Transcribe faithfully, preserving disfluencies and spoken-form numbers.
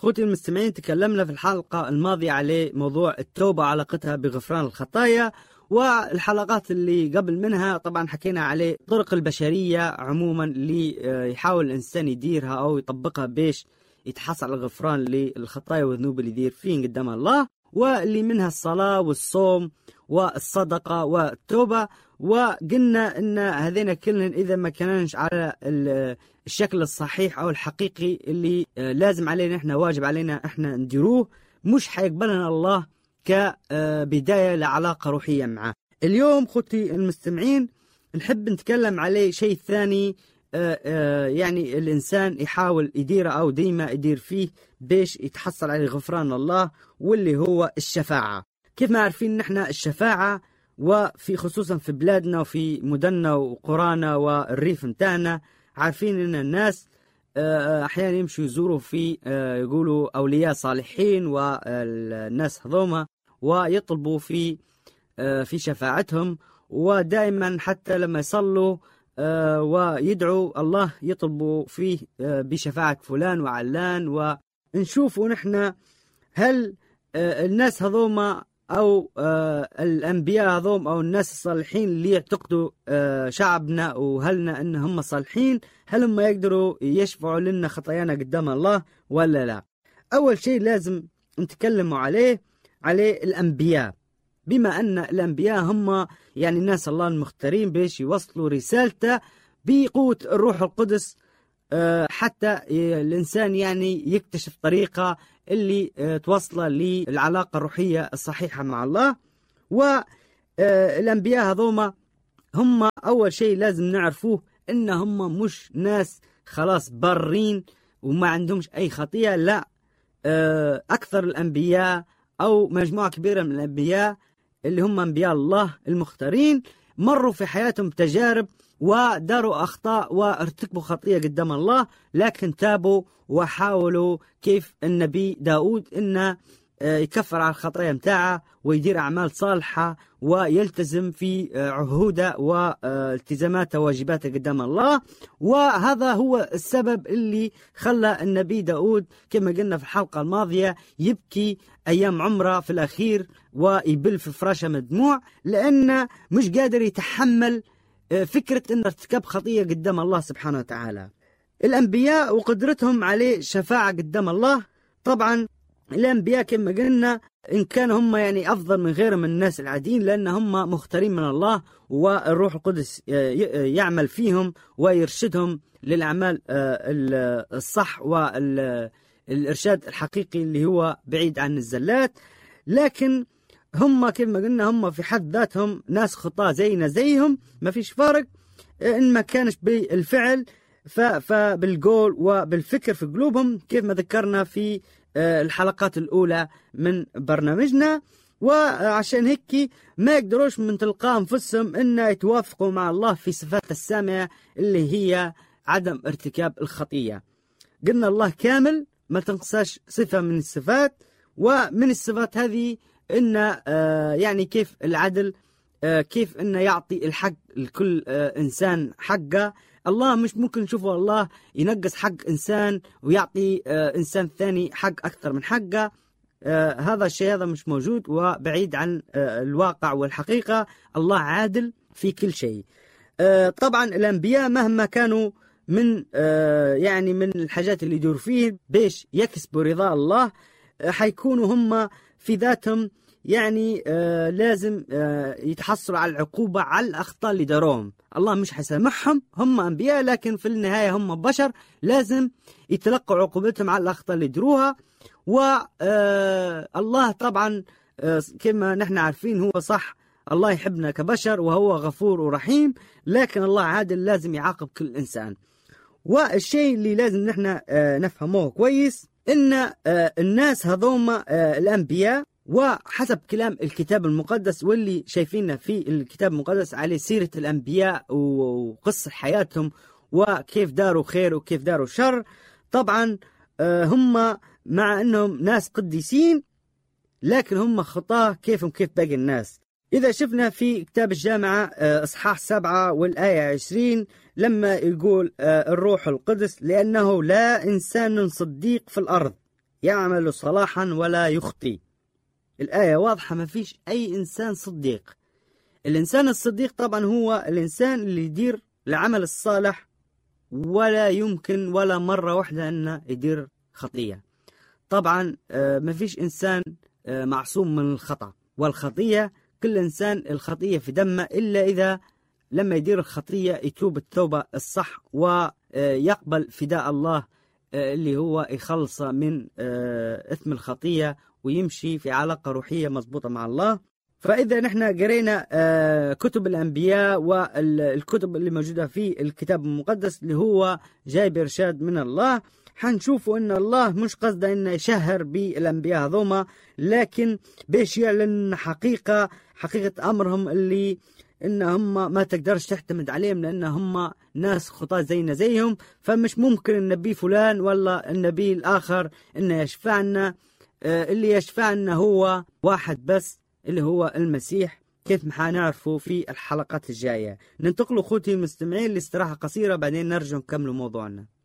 اخوتي المستمعين، تكلمنا في الحلقة الماضية على موضوع التوبة وعلاقتها بغفران الخطايا، والحلقات اللي قبل منها طبعا حكينا على طرق البشرية عموما اللي يحاول الإنسان يديرها أو يطبقها بيش يتحصل على الغفران للخطايا والذنوب اللي يدير فيه قدام الله، واللي منها الصلاة والصوم والصدقة والتوبة. وقلنا ان هذين كلهم اذا ما كانش على الشكل الصحيح او الحقيقي اللي لازم علينا احنا، واجب علينا احنا نديروه، مش حيقبلنا الله كبداية لعلاقة روحية معه. اليوم خوتي المستمعين نحب نتكلم عليه شيء ثاني، يعني الإنسان يحاول يديره أو ديما يدير فيه بيش يتحصل على غفران الله، واللي هو الشفاعة. كيف ما عارفين نحن الشفاعة، وفي خصوصا في بلادنا وفي مدننا وقرانا والريف متاعنا، عارفين ان الناس احيانا يمشوا يزوروا في يقولوا اولياء صالحين والناس هذوما ويطلبوا في في شفاعتهم، ودائما حتى لما يصلوا ويدعوا الله يطلبوا فيه بشفاعة فلان وعلان. ونشوفوا نحن هل الناس هذوما أو آه الأنبياء هذوم أو الناس الصالحين اللي يعتقدوا آه شعبنا وهلنا أن هم صالحين، هل هم يقدروا يشفعوا لنا خطايانا قدام الله ولا لا؟ أول شيء لازم نتكلموا عليه على الأنبياء، بما أن الأنبياء هم يعني الناس الله المختارين بيش يوصلوا رسالته بقوة الروح القدس، آه حتى الإنسان يعني يكتشف طريقة اللي توصل للعلاقة الروحية الصحيحة مع الله. والأنبياء هذوما هم أول شيء لازم نعرفوه إن هم مش ناس خلاص برين وما عندهمش أي خطية، لا، أكثر الأنبياء أو مجموعة كبيرة من الأنبياء اللي هم أنبياء الله المختارين مروا في حياتهم تجارب وداروا أخطاء وارتكبوا خطية قدام الله، لكن تابوا وحاولوا كيف النبي داود إنه يكفر على الخطايا متاعه ويدير أعمال صالحة ويلتزم في عهوده والتزاماته وواجباته قدام الله. وهذا هو السبب اللي خلى النبي داود كما قلنا في الحلقة الماضية يبكي أيام عمره في الأخير ويبل في فراشه من الدموع، لأنه مش قادر يتحمل فكرة أن ارتكاب خطية قدام الله سبحانه وتعالى. الأنبياء وقدرتهم عليه شفاعة قدام الله، طبعا الأنبياء كما قلنا إن كان هم يعني أفضل من غيرهم من الناس العاديين، لأن هم مختارين من الله والروح القدس يعمل فيهم ويرشدهم للأعمال الصح والإرشاد الحقيقي اللي هو بعيد عن الزلات. لكن هم كما قلنا هم في حد ذاتهم ناس خطاة زينا زيهم، ما فيش فرق إن ما كانش بالفعل فبالقول وبالفكر في قلوبهم، كيف ما ذكرنا في الحلقات الأولى من برنامجنا. وعشان هيك ما يقدروش من تلقاء أنفسهم إن يتوافقوا مع الله في صفات السامية اللي هي عدم ارتكاب الخطية. قلنا الله كامل ما تنقصاش صفة من الصفات، ومن الصفات هذه إن يعني كيف العدل، كيف إنه يعطي الحق لكل إنسان حقه. الله مش ممكن نشوفه الله ينقص حق إنسان ويعطي إنسان ثاني حق أكثر من حقه، هذا الشيء هذا مش موجود وبعيد عن الواقع والحقيقة. الله عادل في كل شيء. طبعا الأنبياء مهما كانوا من يعني من الحاجات اللي يدور فيه بيش يكسبوا رضا الله، حيكونوا هم في ذاتهم يعني آه لازم آه يتحصلوا على العقوبة على الأخطاء اللي داروهم. الله مش حيسامحهم، هم أنبياء لكن في النهاية هم بشر، لازم يتلقوا عقوبتهم على الأخطاء اللي دروها. والله آه طبعا آه كما نحن عارفين هو صح، الله يحبنا كبشر وهو غفور ورحيم، لكن الله عادل لازم يعاقب كل إنسان. والشيء اللي لازم نحن آه نفهموه كويس إن آه الناس هذوما آه الأنبياء، وحسب كلام الكتاب المقدس واللي شايفينه في الكتاب المقدس على سيرة الأنبياء وقصة حياتهم وكيف داروا خير وكيف داروا شر، طبعا هم مع أنهم ناس قديسين لكن هم خطاة كيفهم كيف باقي الناس. إذا شفنا في كتاب الجامعة إصحاح سبعة والآية عشرين لما يقول الروح القدس لأنه لا إنسان صديق في الأرض يعمل صلاحا ولا يخطي. الآية واضحة، ما فيش أي إنسان صديق. الإنسان الصديق طبعا هو الإنسان اللي يدير العمل الصالح ولا يمكن ولا مرة واحدة أنه يدير خطية. طبعا ما فيش إنسان معصوم من الخطأ والخطية، كل إنسان الخطية في دمه، إلا إذا لما يدير الخطية يتوب التوبة الصح ويقبل فداء الله اللي هو يخلص من إثم الخطية ويمشي في علاقة روحية مضبوطة مع الله. فإذا نحن قرينا كتب الأنبياء والكتب اللي موجودة في الكتاب المقدس اللي هو جاي بإرشاد من الله، حنشوفوا أن الله مش قصده أنه يشهر بالأنبياء هذوما، لكن باش يعلن حقيقة حقيقة أمرهم اللي إن هم ما تقدرش تعتمد عليهم، لأن هم ناس خطاة زينا زيهم. فمش ممكن النبي فلان ولا النبي الآخر إنه يشفعنا، اللي يشفعنا هو واحد بس اللي هو المسيح، كيف ما حنعرفه في الحلقات الجاية. ننتقلوا خوتي المستمعين لاستراحة قصيرة، بعدين نرجع نكمل موضوعنا.